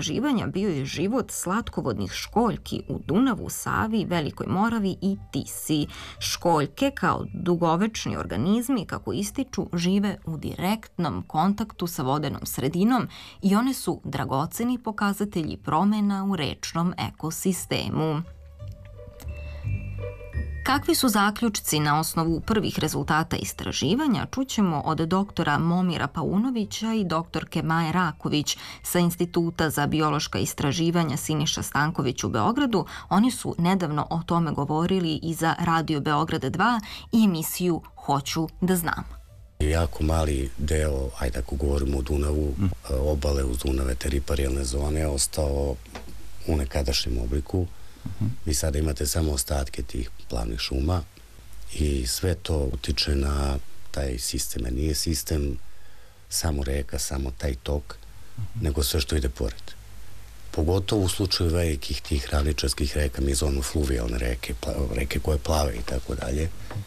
istraživanja bio je život slatkovodnih školjki u Dunavu, Savi, Velikoj Moravi i Tisi. Školjke kao dugovečni organizmi, kako ističu, žive u direktnom kontaktu sa vodenom sredinom i one su dragoceni pokazatelji promjena u rečnom ekosistemu. Kakvi su zaključci na osnovu prvih rezultata istraživanja, čućemo od doktora Momira Paunovića i doktorke Maje Raković sa Instituta za biološka istraživanja Siniša Stanković u Beogradu. Oni su nedavno o tome govorili i za Radio Beograd 2 i emisiju Hoću da znam. Jako mali deo, ajde ako govorimo o Dunavu, obale uz Dunave, te riparijalne zone, je ostao u nekadašnjem obliku. Vi sada imate samo ostatke tih plavnih šuma i sve to utiče na taj sistem. Nije sistem samo reka, samo taj tok, nego sve što ide pored. Pogotovo u slučaju velikih tih ravničarskih reka, mi zovemo fluvijalne reke, reke koje plave i tako dalje.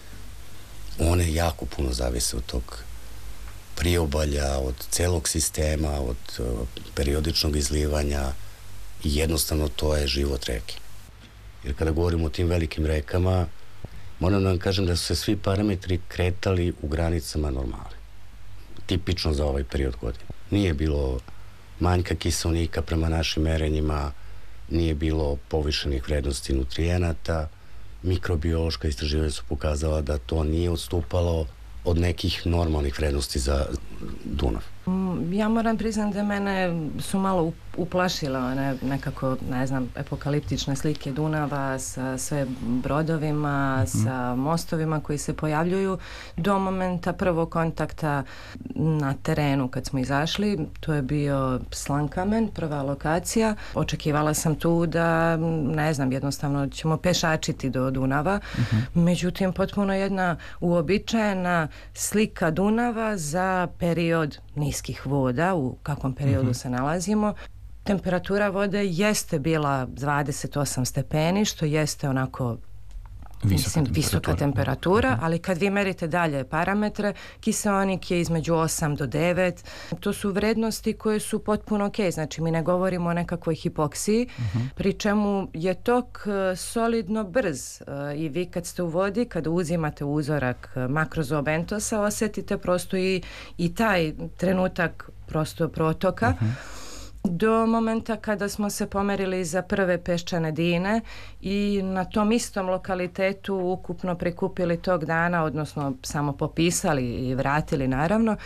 One jako puno zavise od tog priobalja, od celog sistema, od periodičnog izlivanja i jednostavno to je život reke. Jer kada govorimo o tim velikim rekama, moram da vam kažem da su se svi parametri kretali u granicama normale. Tipično za ovaj period godine. Nije bilo manjka kiseonika prema našim merenjima, nije bilo povišenih vrednosti nutrijenata, mikrobiološka istraživanja su pokazala da to nije odstupalo od nekih normalnih vrednosti za Dunav. Ja moram priznati da mene su malo uplašile one nekako, ne znam, epokaliptične slike Dunava sa sve brodovima, sa mostovima koji se pojavljuju do momenta prvog kontakta na terenu kad smo izašli. To je bio Slankamen, prva lokacija. Očekivala sam tu da, ne znam, jednostavno ćemo pešačiti do Dunava. Međutim, potpuno jedna uobičajena slika Dunava za period niskih voda, u kakvom periodu se nalazimo. Temperatura vode jeste bila 28 stepeni, što jeste onako visoka temperatura, ali kad vi merite dalje parametre, kiseonik je između 8 do 9. To su vrednosti koje su potpuno ok, znači mi ne govorimo o nekakvoj hipoksiji, pri čemu je tok solidno brz i vi kad ste u vodi, kada uzimate uzorak makrozobentosa, osjetite prosto i taj trenutak prosto protoka. Do momenta kada smo se pomerili za prve peščane dine i na tom istom lokalitetu ukupno prikupili tog dana, odnosno samo popisali i vratili naravno,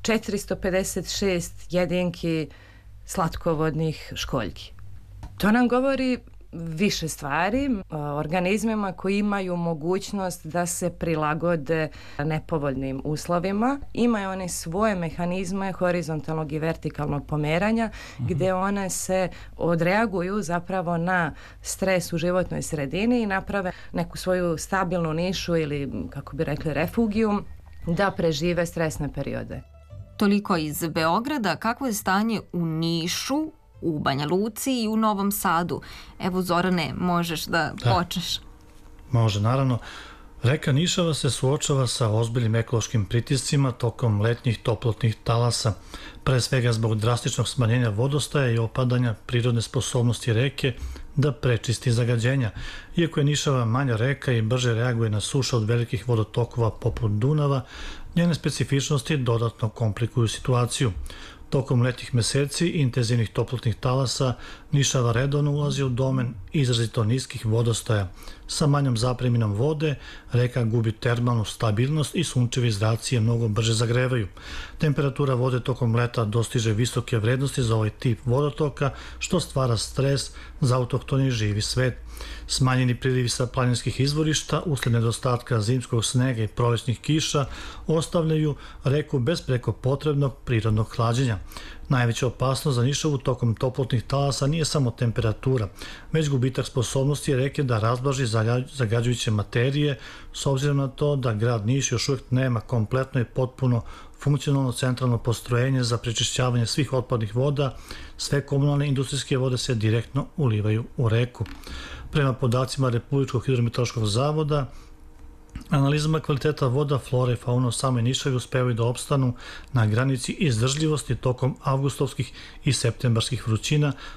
456 jedinki slatkovodnih školjki. To nam govori više stvari, organizmima koji imaju mogućnost da se prilagode nepovoljnim uslovima. Imaju one svoje mehanizme horizontalnog i vertikalnog pomeranja gdje one se odreaguju zapravo na stres u životnoj sredini i naprave neku svoju stabilnu nišu ili, kako bi rekli, refugiju da prežive stresne periode. Toliko iz Beograda. Kakvo je stanje u Nišu, u Banja Luci i u Novom Sadu? Evo, Zorane, možeš da počneš. Može, naravno. Reka Nišava se suočava sa ozbiljnim ekološkim pritiscima tokom letnjih toplotnih talasa, pre svega zbog drastičnog smanjenja vodostaja i opadanja prirodne sposobnosti reke da prečisti zagađenja. Iako je Nišava manja reka i brže reaguje na suše od velikih vodotokova poput Dunava, njene specifičnosti dodatno komplikuju situaciju. Tokom letnjih meseci i intenzivnih toplotnih talasa Nišava redovno ulazi u domen izrazito niskih vodostaja. Sa manjom zapreminom vode reka gubi termalnu stabilnost i sunčevi zraci je mnogo brže zagrevaju. Temperatura vode tokom leta dostiže visoke vrednosti za ovaj tip vodotoka, što stvara stres za autohtoni živi svet. Smanjeni prilivi sa planinskih izvorišta usled nedostatka zimskog snega i prolećnih kiša ostavljaju reku bez preko potrebnog prirodnog hlađenja. Najveća opasnost za Nišavu tokom toplotnih talasa nije samo temperatura, već gubitak sposobnosti reke da razblaži zagađujuće materije, s obzirom na to da grad Niš još uvijek nema kompletno i potpuno funkcionalno centralno postrojenje za prečišćavanje svih otpadnih voda. Sve komunalne industrijske vode se direktno ulivaju u reku. Prema podacima Republičkog hidrometeorološkog zavoda, analizama kvaliteta voda, flora i fauna u samoj Nišavi uspevaju da opstanu na granici izdržljivosti tokom avgustovskih i septembarskih vrućina,